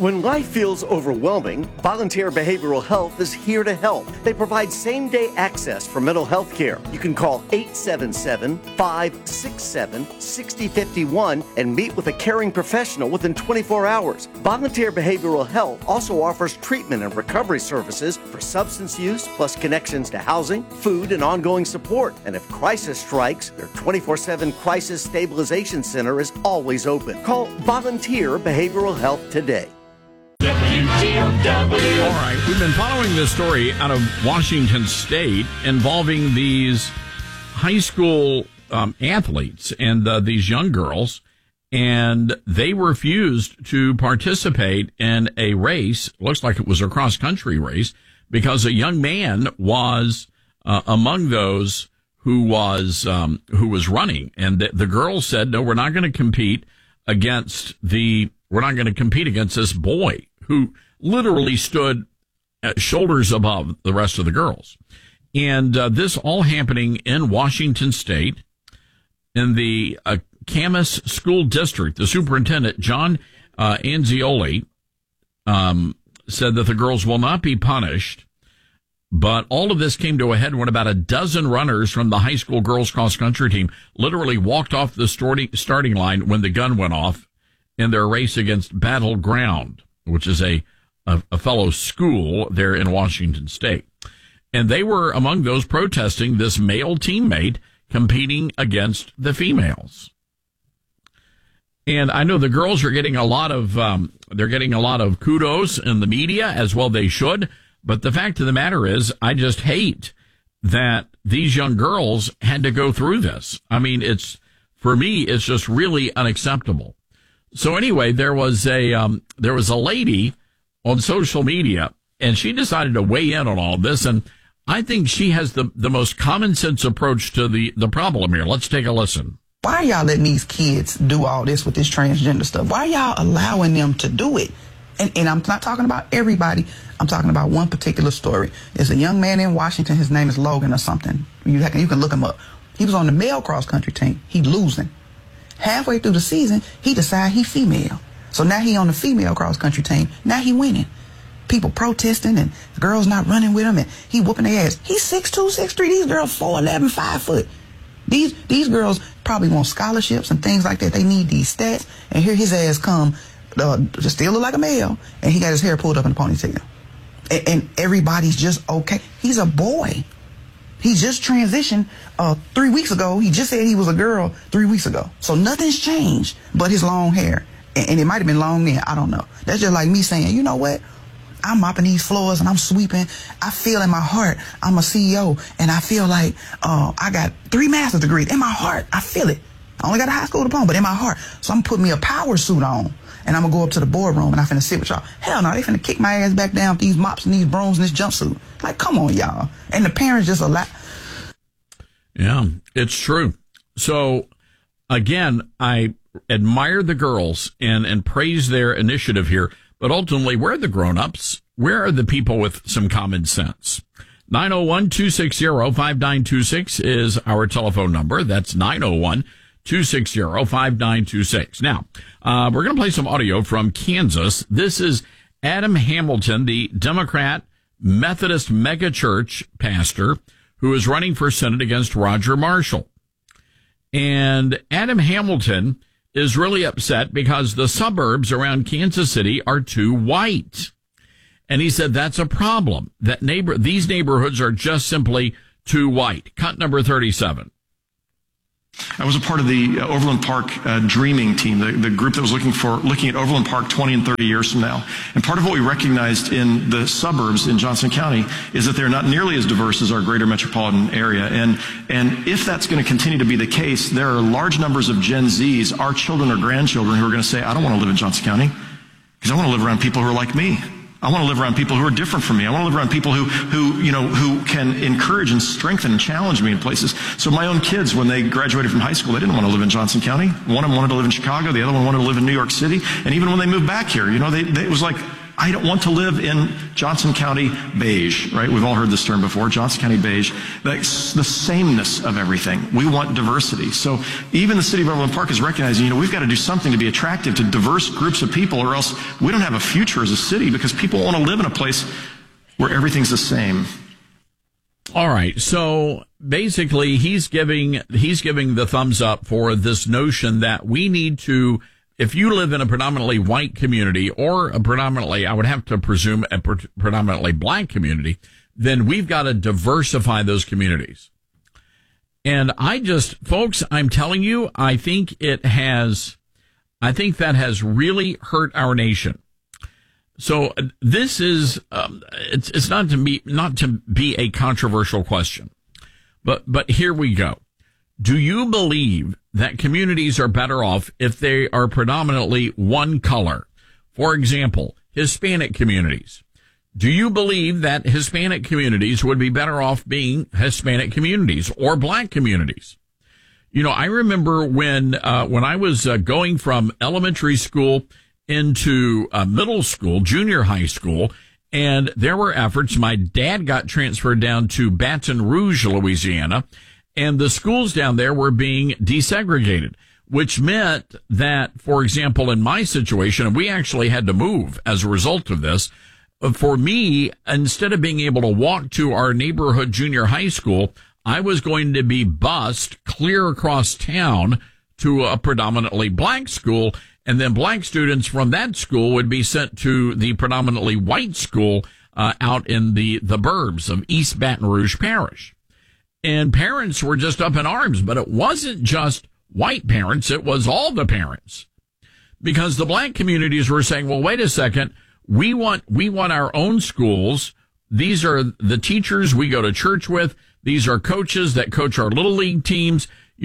When life feels overwhelming, Volunteer Behavioral Health is here to help. They provide same-day access for mental health care. You can call 877-567-6051 and meet with a caring professional within 24 hours. Volunteer Behavioral Health also offers treatment and recovery services for substance use, plus connections to housing, food, and ongoing support. And if crisis strikes, their 24/7 Crisis Stabilization Center is always open. Call Volunteer Behavioral Health today. All right, we've been following this story out of Washington State involving these high school athletes and these young girls, and they refused to participate in a race. Looks like it was a cross-country race because a young man was among those who was running, and the girls said, "No, we're not going to compete against this boy who literally stood shoulders above the rest of the girls." And this all happening in Washington State in the Camas School District. The superintendent, John Anzioli, said that the girls will not be punished. But all of this came to a head when about a dozen runners from the high school girls cross-country team literally walked off the starting line when the gun went off in their race against Battleground, which is a fellow school there in Washington State. And they were among those protesting this male teammate competing against the females. And I know the girls are getting a lot of kudos in the media, as well they should. But the fact of the matter is, I just hate that these young girls had to go through this. I mean, for me, it's just really unacceptable. So anyway, there was a lady on social media, and she decided to weigh in on all this, and I think she has the most common sense approach to the problem here. Let's take a listen. Why are y'all letting these kids do all this with this transgender stuff? Why are y'all allowing them to do it? And I'm not talking about everybody. I'm talking about one particular story. There's a young man in Washington. His name is Logan or something. You can look him up. He was on the male cross-country team. He losing. Halfway through the season, he decided he female. So now he on the female cross-country team. Now he winning. People protesting and the girls not running with him and he whooping their ass. He's 6'2", 6'3". These girls 4'11", 5 foot. These girls probably want scholarships and things like that. They need these stats. And here his ass come, just still look like a male, and he got his hair pulled up in a ponytail. And everybody's just okay. He's a boy. He just transitioned 3 weeks ago. He just said he was a girl 3 weeks ago. So nothing's changed but his long hair. And it might have been long then. I don't know. That's just like me saying, you know what? I'm mopping these floors and I'm sweeping. I feel in my heart I'm a CEO, and I feel like I got 3 master's degrees. In my heart, I feel it. I only got a high school diploma, but in my heart. So I'm putting me a power suit on, and I'm going to go up to the boardroom and I'm finna sit with y'all. Hell no, they finna kick my ass back down with these mops and these brooms and this jumpsuit. Like, come on, y'all. And the parents just allow. Yeah, it's true. So, again, I admire the girls and praise their initiative here. But ultimately, where are the grown-ups? Where are the people with some common sense? 901-260-5926 is our telephone number. That's 901-260-5926. Now, we're going to play some audio from Kansas. This is Adam Hamilton, the Democrat Methodist megachurch pastor who is running for Senate against Roger Marshall. And Adam Hamilton is really upset because the suburbs around Kansas City are too white. And he said that's a problem, that these neighborhoods are just simply too white. Cut number 37. I was a part of the Overland Park Dreaming team, the group that was looking at Overland Park 20 and 30 years from now. And part of what we recognized in the suburbs in Johnson County is that they're not nearly as diverse as our greater metropolitan area. And if that's going to continue to be the case, there are large numbers of Gen Zs, our children or grandchildren, who are going to say, I don't want to live in Johnson County because I want to live around people who are like me. I want to live around people who are different from me. I want to live around people who can encourage and strengthen and challenge me in places. So my own kids, when they graduated from high school, they didn't want to live in Johnson County. One of them wanted to live in Chicago. The other one wanted to live in New York City. And even when they moved back here, it was like, I don't want to live in Johnson County beige, right? We've all heard this term before, Johnson County beige. That's the sameness of everything. We want diversity. So even the city of Overland Park is recognizing, we've got to do something to be attractive to diverse groups of people, or else we don't have a future as a city, because people want to live in a place where everything's the same. All right. So basically he's giving the thumbs up for this notion that we need to, if you live in a predominantly white community, or a predominantly, I would have to presume, a predominantly black community, then we've got to diversify those communities. And folks, I'm telling you, I think that has really hurt our nation. So this is, it's not to be a controversial question, but here we go. Do you believe that communities are better off if they are predominantly one color? For example, Hispanic communities. Do you believe that Hispanic communities would be better off being Hispanic communities or black communities? I remember when I was going from elementary school into middle school, junior high school, and there were efforts. My dad got transferred down to Baton Rouge, Louisiana, and the schools down there were being desegregated, which meant that, for example, in my situation, and we actually had to move as a result of this, for me, instead of being able to walk to our neighborhood junior high school, I was going to be bused clear across town to a predominantly black school, and then black students from that school would be sent to the predominantly white school out in the burbs of East Baton Rouge Parish. And parents were just up in arms, but it wasn't just white parents, it was all the parents. Because the black communities were saying, well, wait a second, we want our own schools. These are the teachers we go to church with. These are coaches that coach our little league teams.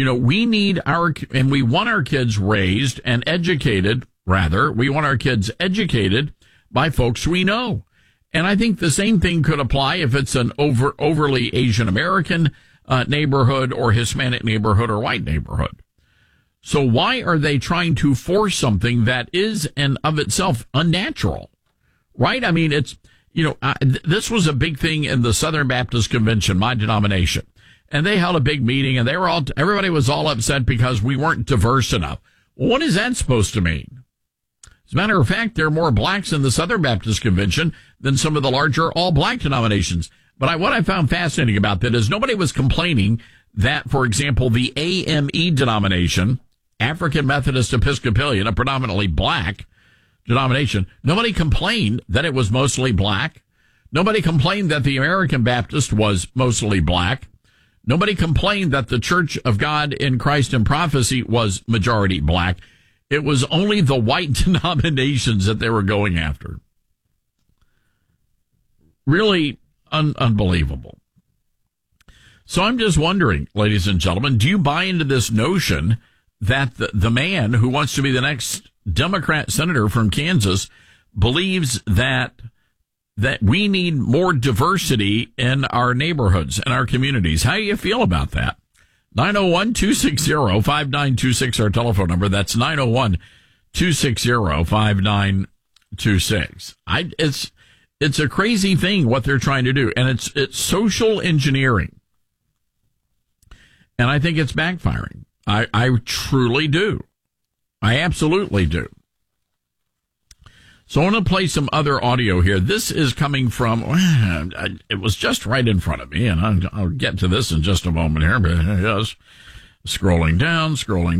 And we want our kids raised and educated, we want our kids educated by folks we know. And I think the same thing could apply if it's an overly Asian American neighborhood, or Hispanic neighborhood, or white neighborhood. So why are they trying to force something that is and of itself unnatural? Right? I mean, it's, this was a big thing in the Southern Baptist Convention, my denomination. And they held a big meeting, and everybody was all upset because we weren't diverse enough. Well, what is that supposed to mean? As a matter of fact, there are more blacks in the Southern Baptist Convention than some of the larger all-black denominations. But what I found fascinating about that is nobody was complaining that, for example, the AME denomination, African Methodist Episcopalian, a predominantly black denomination, nobody complained that it was mostly black. Nobody complained that the American Baptist was mostly black. Nobody complained that the Church of God in Christ and Prophecy was majority black. It was only the white denominations that they were going after. Really unbelievable. So I'm just wondering, ladies and gentlemen, do you buy into this notion that the man who wants to be the next Democrat senator from Kansas believes that we need more diversity in our neighborhoods and our communities? How do you feel about that? 901-260-5926, our telephone number. That's 901-260-5926. It's a crazy thing what they're trying to do, and it's social engineering. And I think it's backfiring. I truly do. I absolutely do. So I want to play some other audio here. This is coming from, it was just right in front of me, and I'll get to this in just a moment here, but yes, scrolling down.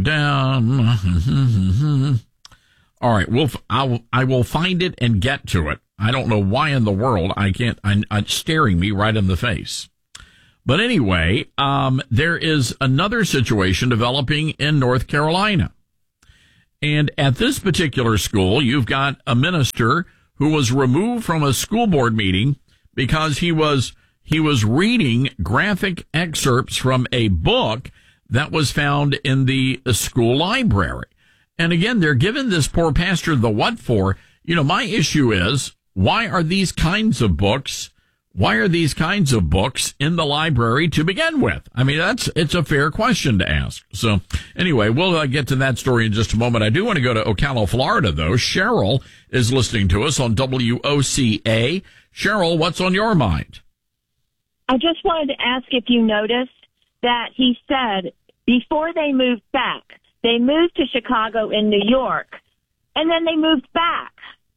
All right, I will find it and get to it. I don't know why in the world it's staring me right in the face. But anyway, there is another situation developing in North Carolina. And at this particular school, you've got a minister who was removed from a school board meeting because he was reading graphic excerpts from a book that was found in the school library. And again, they're giving this poor pastor the what for. My issue is, why are these kinds of books, why are these kinds of books in the library to begin with? I mean, it's a fair question to ask. So anyway, we'll get to that story in just a moment. I do want to go to Ocala, Florida, though. Cheryl is listening to us on WOCA. Cheryl, what's on your mind? I just wanted to ask if you noticed that he said before they moved back, they moved to Chicago and New York, and then they moved back.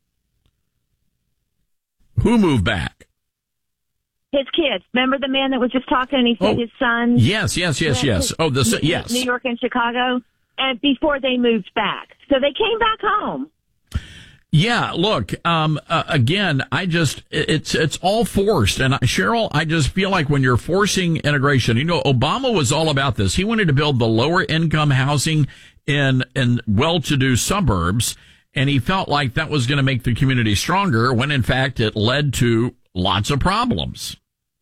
Who moved back? His kids. Remember the man that was just talking and he said his son? Yes. Oh, yes. New York and Chicago. And before they moved back. So they came back home. Yeah, look, again, it's all forced. And Cheryl, I just feel like when you're forcing integration, Obama was all about this. He wanted to build the lower income housing in well-to-do suburbs. And he felt like that was going to make the community stronger when in fact it led to lots of problems.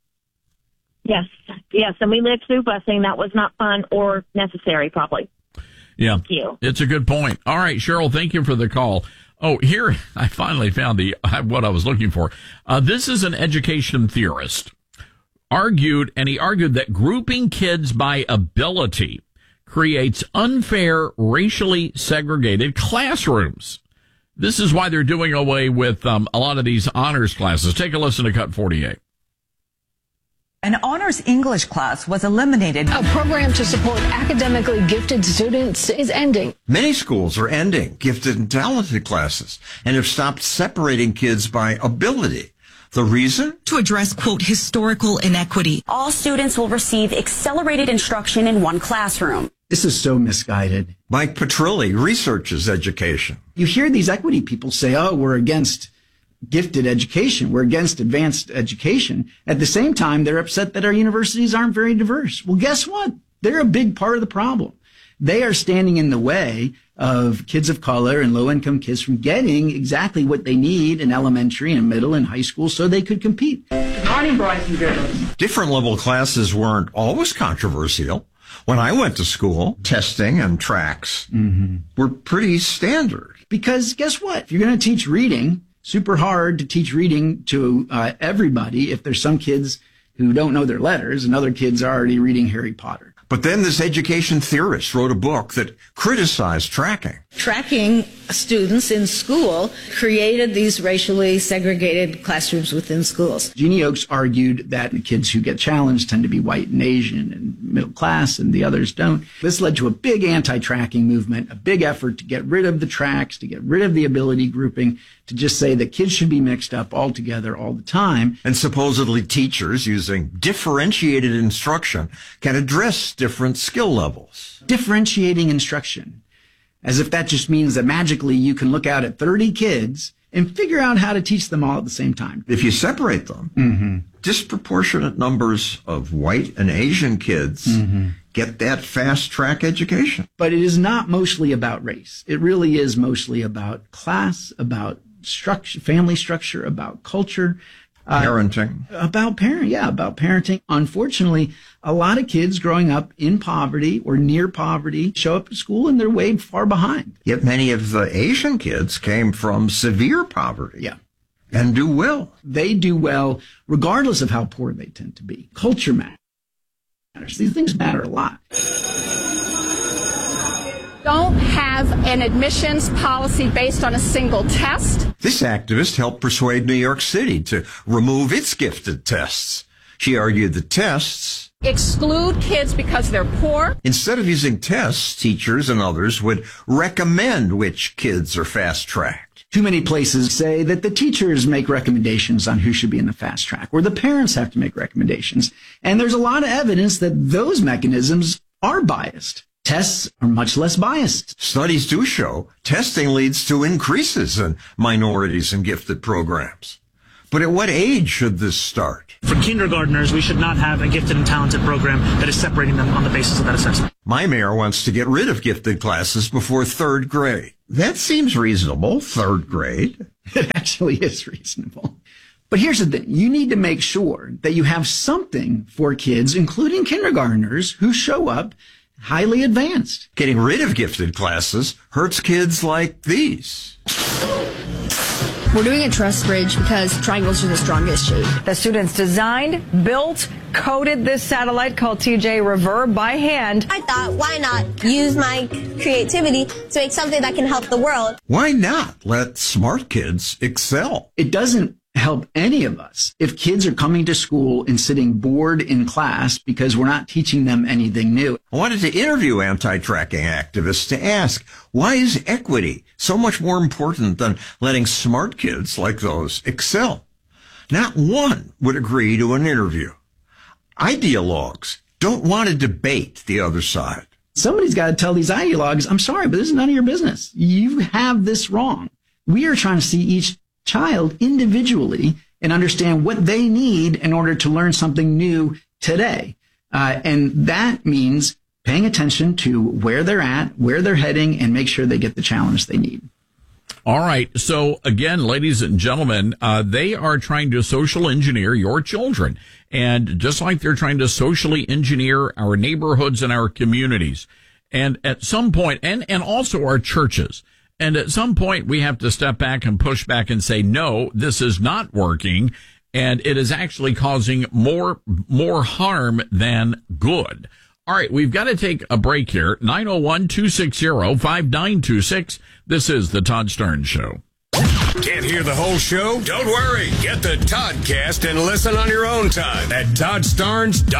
Yes. And we lived through busing. That was not fun or necessary, probably. Yeah. Thank you. It's a good point. All right, Cheryl, thank you for the call. Oh, here, I finally found what I was looking for. This is an education theorist. He argued that grouping kids by ability creates unfair, racially segregated classrooms. This is why they're doing away with a lot of these honors classes. Take a listen to Cut 48. An honors English class was eliminated. A program to support academically gifted students is ending. Many schools are ending gifted and talented classes and have stopped separating kids by ability. The reason? To address, quote, historical inequity. All students will receive accelerated instruction in one classroom. This is so misguided. Mike Petrilli researches education. You hear these equity people say, oh, we're against gifted education. We're against advanced education. At the same time, they're upset that our universities aren't very diverse. Well, guess what? They're a big part of the problem. They are standing in the way of kids of color and low-income kids from getting exactly what they need in elementary and middle and high school so they could compete. Good morning, boys and girls. Different level classes weren't always controversial. When I went to school, testing and tracks were pretty standard. Because guess what? If you're going to teach reading, super hard to teach reading to everybody if there's some kids who don't know their letters and other kids are already reading Harry Potter. But then this education theorist wrote a book that criticized tracking. Tracking students in school created these racially segregated classrooms within schools. Jeannie Oakes argued that the kids who get challenged tend to be white and Asian and middle class and the others don't. This led to a big anti-tracking movement, a big effort to get rid of the tracks, to get rid of the ability grouping, to just say that kids should be mixed up all together all the time. And supposedly teachers using differentiated instruction can address different skill levels. Differentiating instruction. As if that just means that magically you can look out at 30 kids and figure out how to teach them all at the same time. If you separate them, disproportionate numbers of white and Asian kids get that fast track education. But it is not mostly about race. It really is mostly about class, about structure, family structure, about culture. Parenting. About parenting. Unfortunately, a lot of kids growing up in poverty or near poverty show up at school and they're way far behind. Yet many of the Asian kids came from severe poverty. Yeah. And do well. They do well regardless of how poor they tend to be. Culture matters. These things matter a lot. Don't have an admissions policy based on a single test. This activist helped persuade New York City to remove its gifted tests. She argued the tests Exclude kids because they're poor. Instead of using tests, teachers and others would recommend which kids are fast-tracked. Too many places say that the teachers make recommendations on who should be in the fast track, or the parents have to make recommendations. And there's a lot of evidence that those mechanisms are biased. Tests are much less biased. Studies do show testing leads to increases in minorities and gifted programs. But at what age should this start? For kindergartners, we should not have a gifted and talented program that is separating them on the basis of that assessment. My mayor wants to get rid of gifted classes before third grade. That seems reasonable, third grade. It actually is reasonable. But here's the thing. You need to make sure that you have something for kids, including kindergartners, who show up highly advanced. Getting rid of gifted classes hurts kids like these. We're doing a truss bridge because triangles are the strongest shape. The students designed, built, coded this satellite called TJ Reverb by hand. I thought, why not use my creativity to make something that can help the world? Why not let smart kids excel? It doesn't help any of us if kids are coming to school and sitting bored in class because we're not teaching them anything new. I wanted to interview anti-tracking activists to ask, why is equity so much more important than letting smart kids like those excel? Not one would agree to an interview. Ideologues don't want to debate the other side. Somebody's got to tell these ideologues, I'm sorry, but this is none of your business. You have this wrong. We are trying to see each child individually and understand what they need in order to learn something new today. And that means paying attention to where they're at, where they're heading, and make sure they get the challenge they need. All right. So again, ladies and gentlemen, they are trying to social engineer your children. And just like they're trying to socially engineer our neighborhoods and our communities. And at some point, and also our churches. And at some point, we have to step back and push back and say, no, this is not working. And it is actually causing more harm than good. All right, we've got to take a break here. 901-260-5926. This is the Todd Starnes Show. Can't hear the whole show? Don't worry. Get the Toddcast and listen on your own time at ToddStarnes.com.